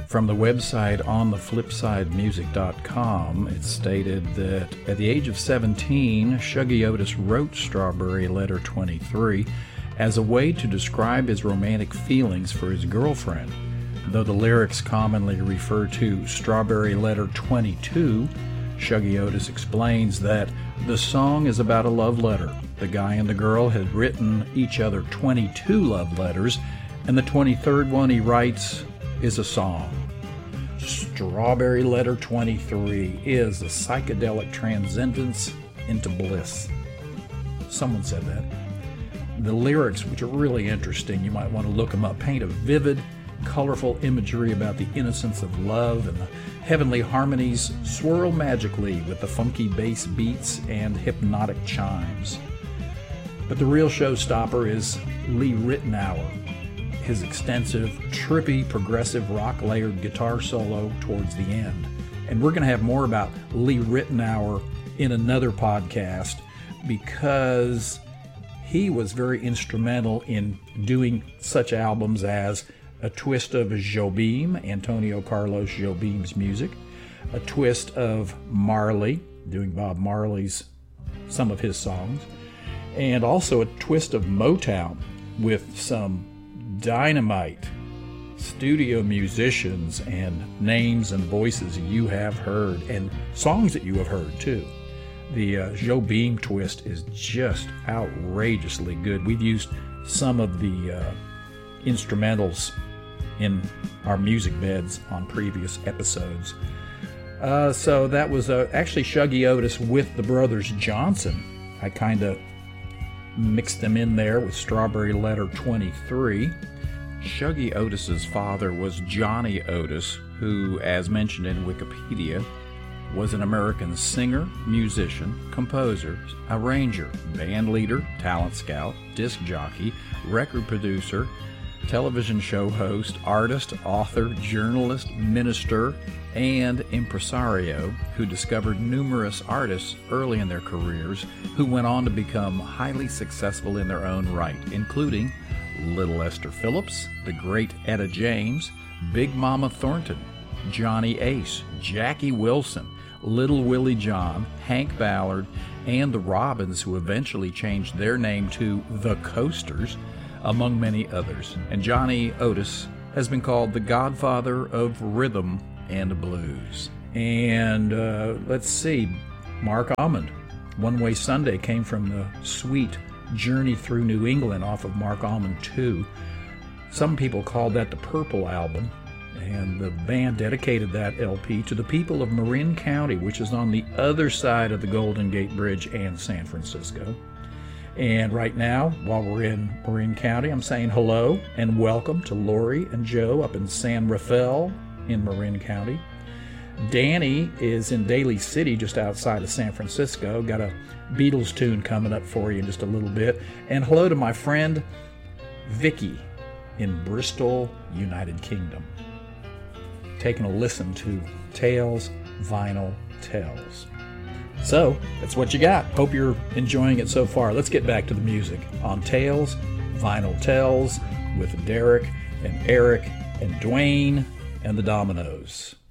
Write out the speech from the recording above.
From the website ontheflipsidemusic.com, it stated that at the age of 17, Shuggie Otis wrote Strawberry Letter 23 as a way to describe his romantic feelings for his girlfriend. Though the lyrics commonly refer to Strawberry Letter 22, Shuggie Otis explains that the song is about a love letter. The guy and the girl had written each other 22 love letters, and the 23rd one he writes is a song. Strawberry Letter 23 is a psychedelic transcendence into bliss. Someone said that. The lyrics, which are really interesting, you might want to look them up, paint a vivid, colorful imagery about the innocence of love, and the heavenly harmonies swirl magically with the funky bass beats and hypnotic chimes. But the real showstopper is Lee Ritenour, his extensive, trippy, progressive rock-layered guitar solo towards the end. And we're going to have more about Lee Ritenour in another podcast because he was very instrumental in doing such albums as A Twist of Jobim, Antonio Carlos Jobim's music, A Twist of Marley, doing Bob Marley's, some of his songs, and also A Twist of Motown with some dynamite studio musicians and names and voices you have heard, and songs that you have heard too. The Jobim twist is just outrageously good. We've used some of the instrumentals in our music beds on previous episodes. So that was actually Shuggie Otis with the Brothers Johnson. I kind of mixed them in there with Strawberry Letter 23. Shuggie Otis's father was Johnny Otis, who, as mentioned in Wikipedia, was an American singer, musician, composer, arranger, band leader, talent scout, disc jockey, record producer, television show host, artist, author, journalist, minister, and impresario who discovered numerous artists early in their careers who went on to become highly successful in their own right, including Little Esther Phillips, the great Etta James, Big Mama Thornton, Johnny Ace, Jackie Wilson, Little Willie John, Hank Ballard, and the Robins, who eventually changed their name to the Coasters, among many others. And Johnny Otis has been called the godfather of rhythm and blues. And let's see, Mark Almond, One Way Sunday came from the sweet Journey Through New England off of Mark Almond 2. Some people called that the Purple Album, and the band dedicated that LP to the people of Marin County, which is on the other side of the Golden Gate Bridge and San Francisco. And right now, while we're in Marin County, I'm saying hello and welcome to Lori and Joe up in San Rafael in Marin County. Danny is in Daly City, just outside of San Francisco. Got a Beatles tune coming up for you in just a little bit. And hello to my friend Vicky in Bristol, United Kingdom, taking a listen to Tales, Vinyl Tells. So, that's what you got. Hope you're enjoying it so far. Let's get back to the music on Tales, Vinyl Tells with Derek and Eric and Dwayne and the Dominoes.